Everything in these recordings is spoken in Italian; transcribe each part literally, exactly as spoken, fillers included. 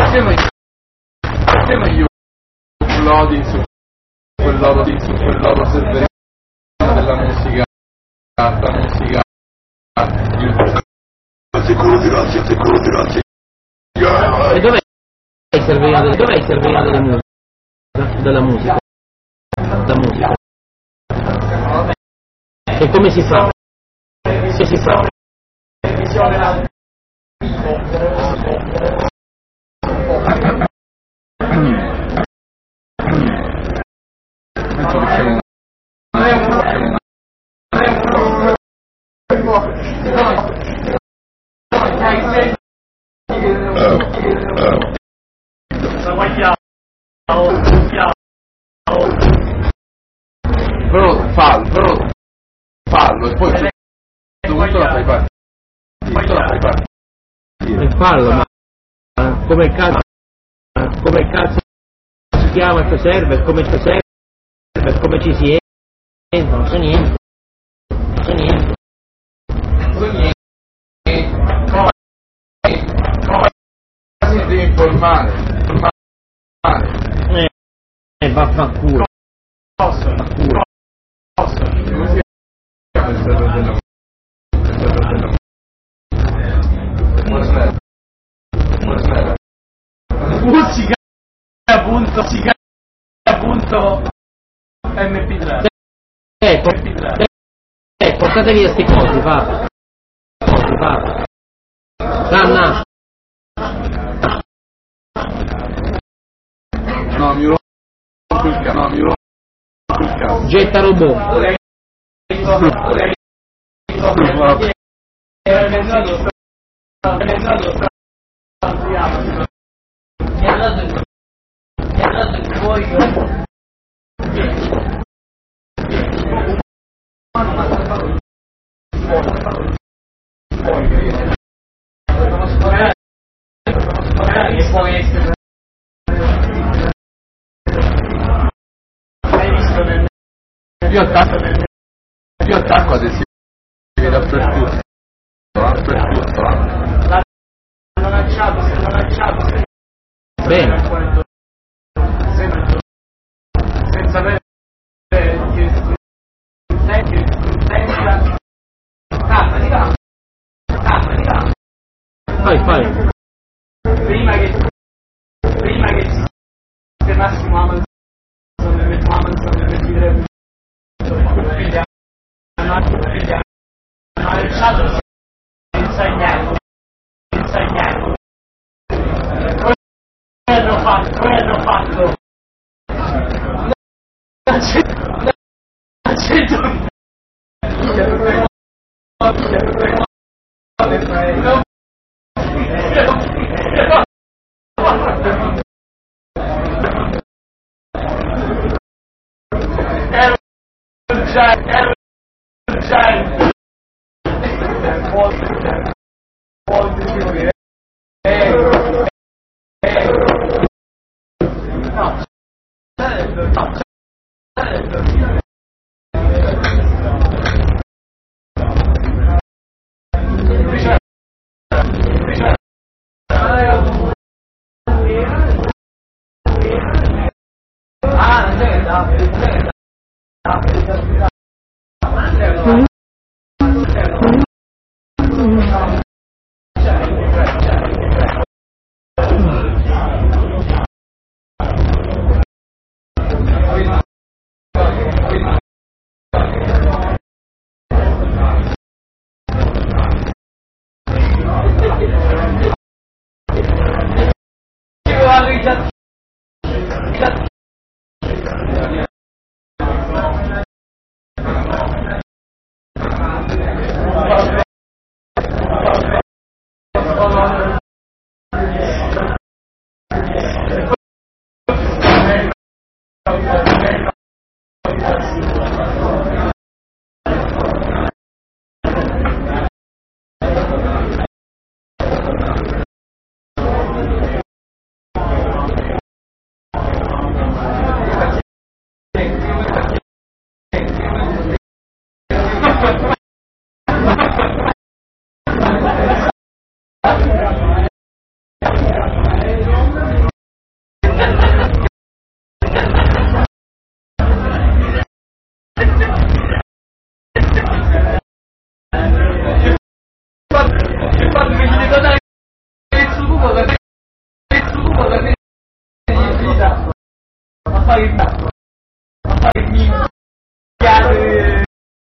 perché non, perché non gli uploadi su quel loro, su quel loro server della musica, la musica YouTube? Sicuro di razza, sicuro di razza. E dov'è il serverino, dov'è il serverino della musica? Della musica? La musica. E come si fa? Se si fa? Però fallo, però fallo e poi tutto la fai partire. Tutto la fai partire. E fallo, ma come cazzo, come cazzo si chiama questo server, come questo server, come ci si entra, non so niente, non so niente. Non so niente. Come, come si deve informare? Informare. Eh, eh vaffanculo. Posso, posso. Così è il server della musica appunto musica appunto M P tre. Eh, por- eh, portate via sti cosi, va. Cosi, va. Sanna. No, mi rompo il cazzo, no, mi rompo il cazzo. Getta robot. Io attacco, io attacco adesivi dappertutto, dappertutto. L'hanno lanciato, se l'hanno lanciato. Bene. Senza, senza avere che senza calma, di là, calma, di là. Fai, fai. Prima che prima che si sistemassimo Amazon, Amazon per dire hanno lanciato senza niente, senza niente. Poi hanno fatto, poi hanno fatto. Non c'è, non c'è dubbio. Ero già, ero già. Ah, non deve dare, fare il a fare il minchiare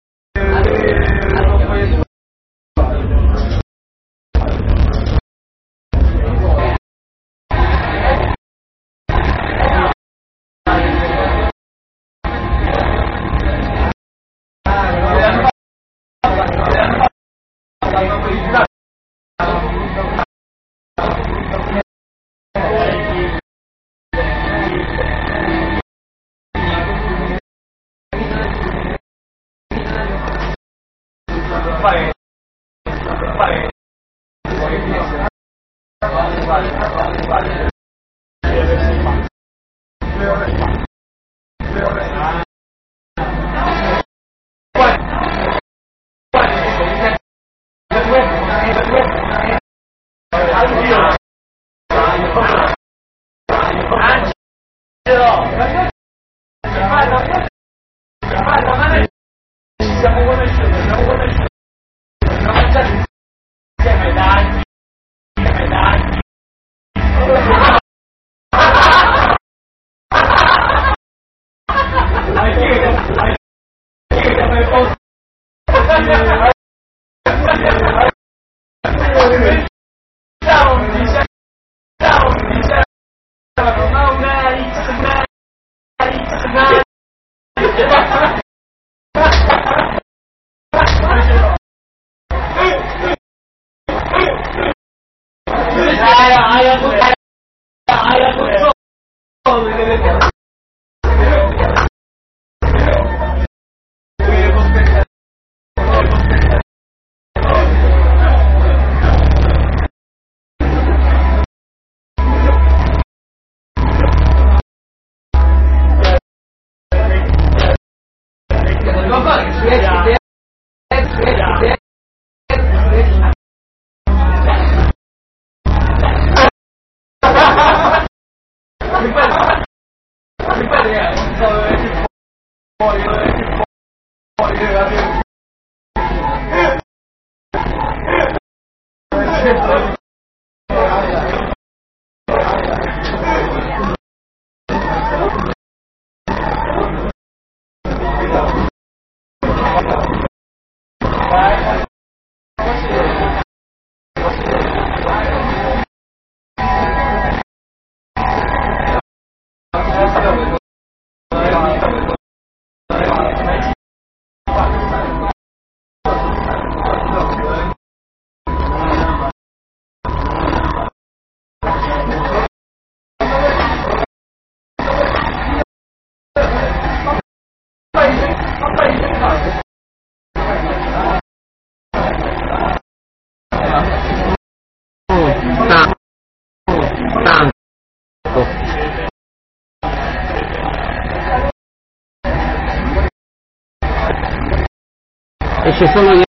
esce solo il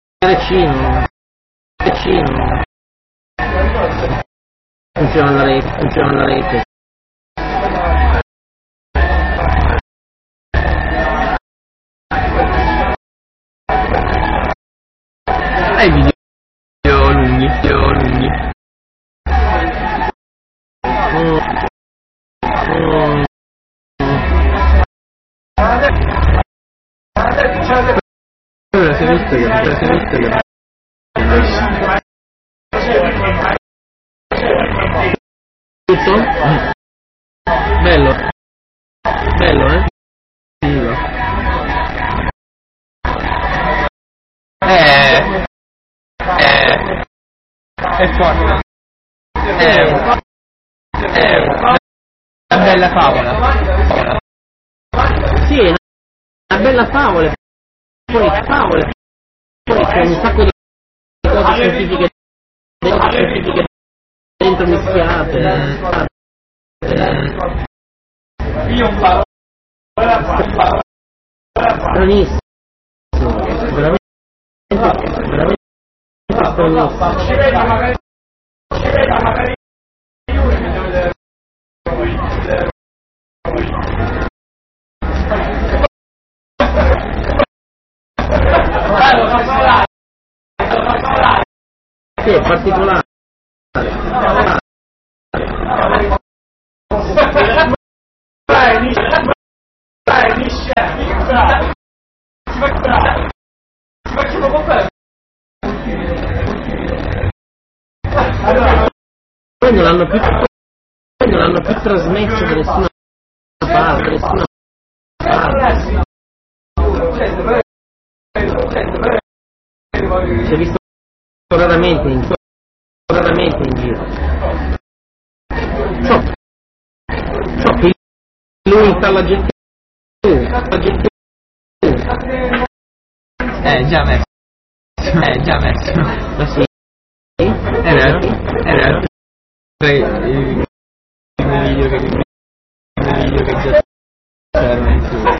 recino, recino, funziona la rete, funziona la rete. E i video lunghi, video lunghi. Mm. Mm. Ora si viste che ora si viste che tutto? Mm. Bello, bello, eh? Bello. Eh, eh, è forte. È, è una bella favola. Sì, è una bella favola. Poi favole, poi c'è un sacco di cose scientifiche dentro, scientifiche dentro mischiate. Io imparo, imparo, stranissimo, veramente, veramente stranissimo. Sì, è particolare. Vai, Michel! Vai, Michel! Bravo! Si fa bravo! Si fa chiamo con te! Poi non l'hanno più, poi non l'hanno più trasmesso da nessuna parte, da nessuna parte. Si è visto raramente in, raramente in giro. So, so che lui sta alla gente, la gente. Eh, già messo. Eh, già messo. Ma sì? Era, era il video che il video che già c'erano in su.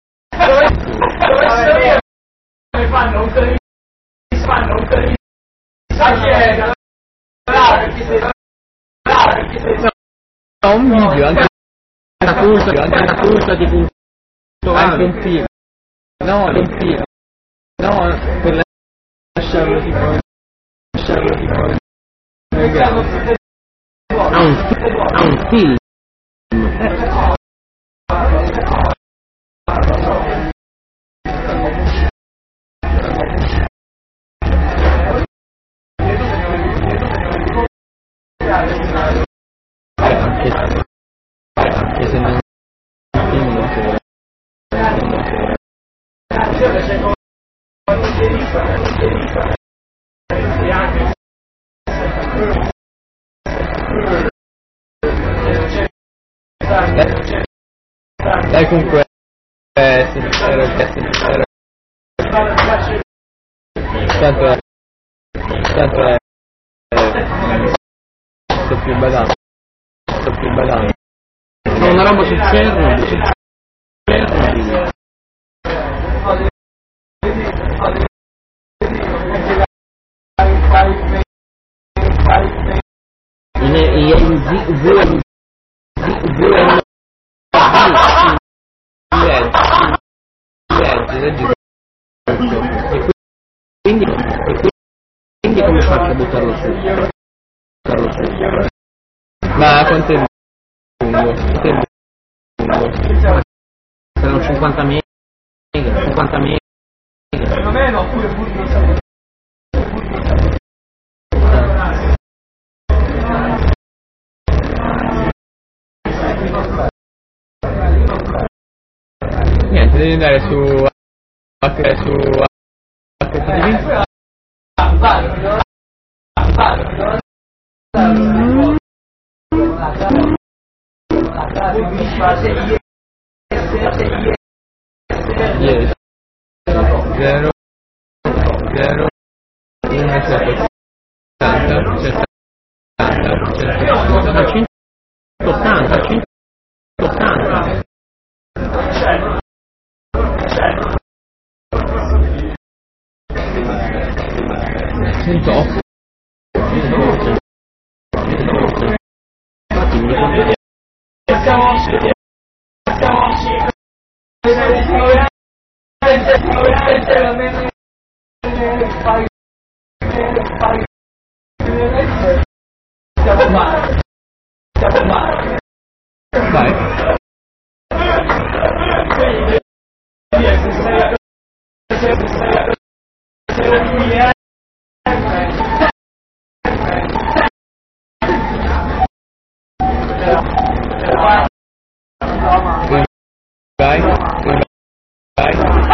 Dove fanno un televisore? Fanno un televisore? Sa chi è? Bravo, perché sei bravo, perché sei No, un video, anche La culpa, anche la culpa di punto anche un film. No, un film. No, per lasciarlo tipo lasciarlo tipo ha un, ha un film. anche, anche se non film non c'è dai comunque eh, sì, era era tanto è tanto è eh, sto più badando sto più badando È una roba sul Chernobyl, sul Chernobyl. In, in, in Z, V, Z, V, e quindi, e quindi come faccio a buttarlo su? Buttarlo su? ma quanto è lungo? Quanto è lungo? Saranno cinquanta mega, cinquanta mega. secondo me no, pure pure niente, devi andare su H su H T T V. Yes. Zero zero uno sette settanta settanta centottanta, centottanta. centotto Vai. Vai. Vai.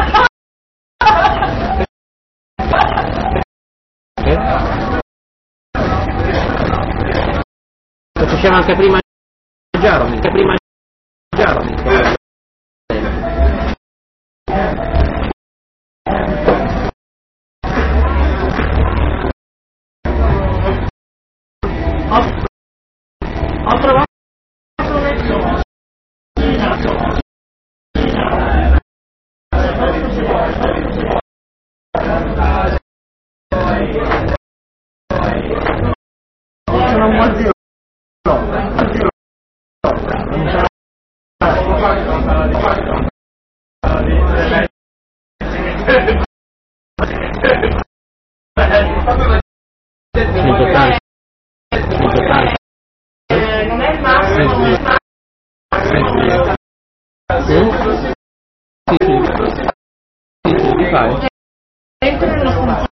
Lo faceva anche prima Giaromi, anche prima Giaromi. Ho trovato sono molti centottanta centottanta non è il massimo. fai? Entro nello stanzino.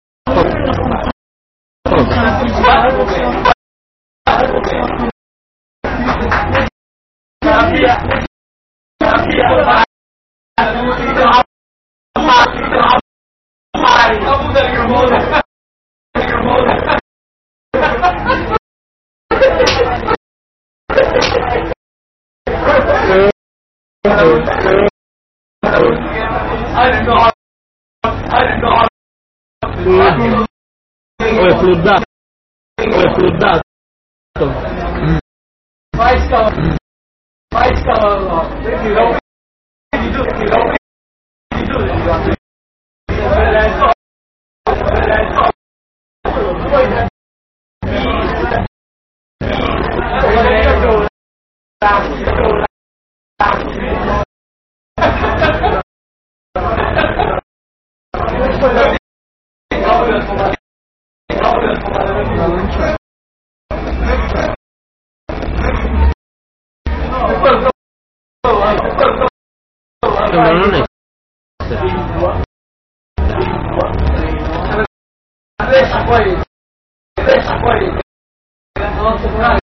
O è fluddato, o è fluddato. Fai scavare, fai scavare, vedi, lo vedi tu, vedi tu, vedi tu, vedi tu. Ma non è Adesso poi, adesso poi, non so